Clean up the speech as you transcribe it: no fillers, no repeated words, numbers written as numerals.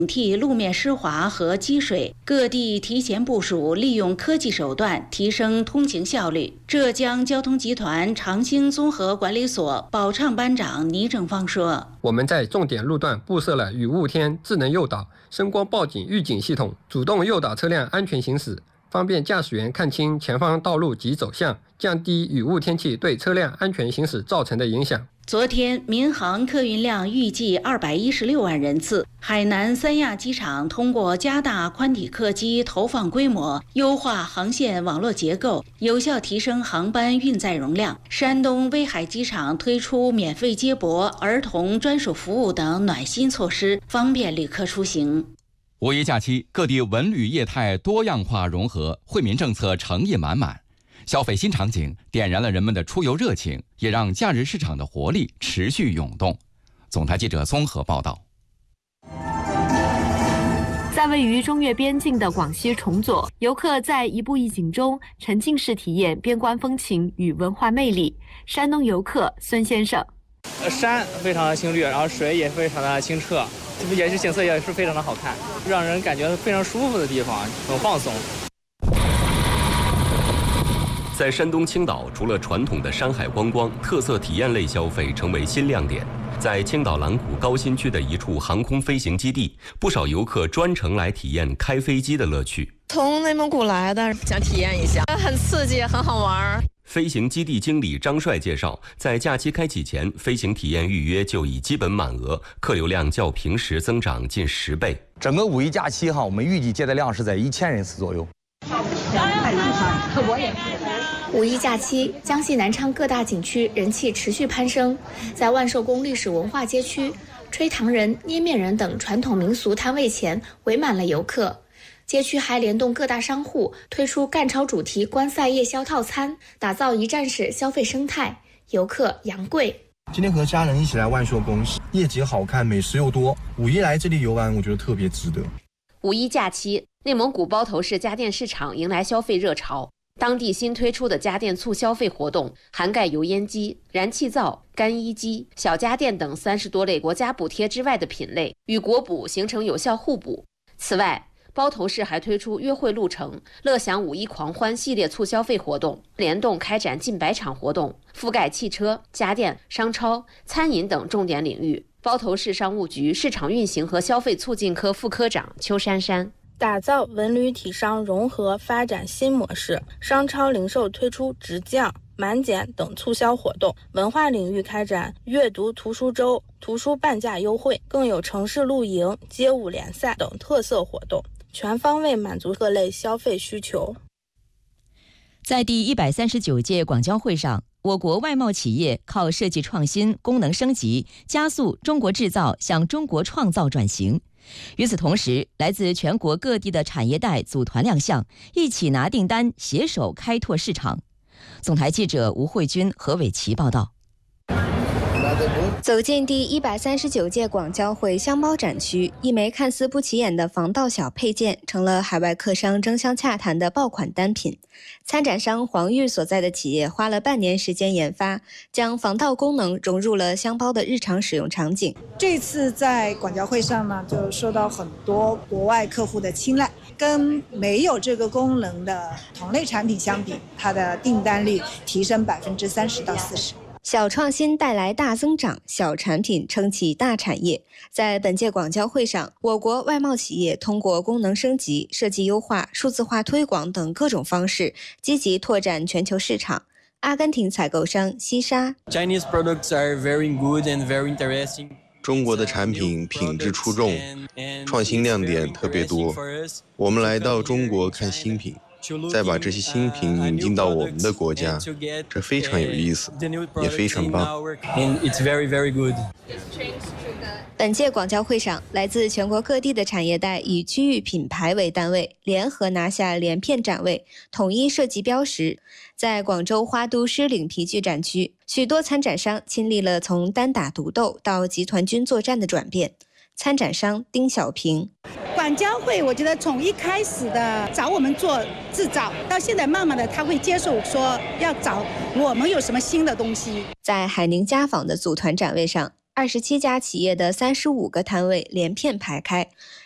替路面湿滑和积水，各地提前部署，利用科技手段提升通行效率。浙江交通集团长兴综合管理所保畅班长倪正芳说：“ 我们在重点路段布设了雨雾天智能诱导、声光报警预警系统，主动诱导车辆安全行驶，方便驾驶员看清前方道路及走向，降低雨雾天气对车辆安全行驶造成的影响。” 昨天，民航客运量预计216万人次。海南三亚机场通过加大宽体客机投放规模，优化航线网络结构，有效提升航班运载容量。山东威海机场推出免费接驳、儿童专属服务等暖心措施，方便旅客出行。 五一假期，各地文旅业态多样化融合，惠民政策诚意满满。消费新场景点燃了人们的出游热情，也让假日市场的活力持续涌动。总台记者综合报道。 在位于中越边境的广西崇左，游客在一步一景中沉浸式体验边关风情与文化魅力。山东游客孙先生： 山非常的青绿，然后水也非常的清澈，也是景色也是非常的好看，让人感觉非常舒服的地方，很放松。 在山东青岛，除了传统的山海观光，特色体验类消费成为新亮点。在青岛蓝谷高新区的一处航空飞行基地，不少游客专程来体验开飞机的乐趣。 从内蒙古来的，想体验一下，很刺激，很好玩。 飞行基地经理张帅介绍，在假期开启前，飞行体验预约就已基本满额，客流量较平时增长近10倍。 整个五一假期我们预计接待量是在1000人次左右。 我也是。五一假期，江西南昌各大景区人气持续攀升。在万寿宫历史文化街区，吹糖人、捏面人等传统民俗摊位前围满了游客。街区还联动各大商户，推出赣潮主题观赛夜宵套餐，打造一站式消费生态，游客扬贵。 今天和家人一起来万寿宫，夜景好看，美食又多。五一来这里游玩，我觉得特别值得。 五一假期，内蒙古包头市家电市场迎来消费热潮。当地新推出的家电促消费活动涵盖油烟机、燃气灶、干衣机、小家电等30多类国家补贴之外的品类，与国补形成有效互补。此外，包头市还推出约会路程、乐享五一狂欢系列促消费活动，联动开展近100场活动，覆盖汽车、家电、商超、餐饮等重点领域。包头市商务局市场运行和消费促进科副科长邱珊珊： 打造文旅体商融合发展新模式，商超零售推出直降、满减等促销活动，文化领域开展阅读图书周、图书半价优惠，更有城市露营、街舞联赛等特色活动，全方位满足各类消费需求。 在第139届广交会上，我国外贸企业靠设计创新、功能升级，加速中国制造向中国创造转型。与此同时，来自全国各地的产业带组团亮相，一起拿订单，携手开拓市场。总台记者吴慧君、何伟琪报道。 走进第139届广交会箱包展区，一枚看似不起眼的防盗小配件成了海外客商争相洽谈的爆款单品。参展商黄玉所在的企业花了半年时间研发，将防盗功能融入了箱包的日常使用场景。 这次在广交会上呢，就受到很多国外客户的青睐，跟没有这个功能的同类产品相比，它的订单率提升30%到40%。 小创新带来大增长，小产品撑起大产业。在本届广交会上，我国外贸企业通过功能升级、设计优化、数字化推广等各种方式，积极拓展全球市场。阿根廷采购商西沙 Chinese products are very good and very interesting。 中国的产品品质出众，创新亮点特别多。我们来到中国看新品，再把这些新品引进到我们的国家，这非常有意思，也非常棒。 本届广交会上，来自全国各地的产业带以区域品牌为单位，联合拿下连片展位，统一设计标识。在广州花都狮岭皮具展区，许多参展商亲历了从单打独斗到集团军作战的转变。参展商丁小平： 广交会我觉得从一开始的找我们做制造，到现在慢慢的他会接受说要找我们有什么新的东西。 在海宁家纺的组团展位上，27家企业的35个摊位连片排开，